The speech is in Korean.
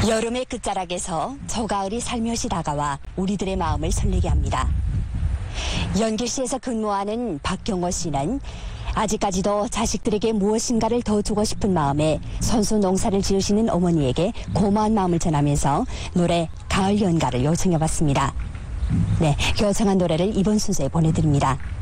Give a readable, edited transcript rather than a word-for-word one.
여름의 끝자락에서 저가을이 살며시 다가와 우리들의 마음을 설레게 합니다. 연길시에서 근무하는 박경호 씨는 아직까지도 자식들에게 무엇인가를 더 주고 싶은 마음에 선수 농사를 지으시는 어머니에게 고마운 마음을 전하면서 노래 가을 연가를 요청해봤습니다. 네, 요청한 노래를 이번 순서에 보내드립니다.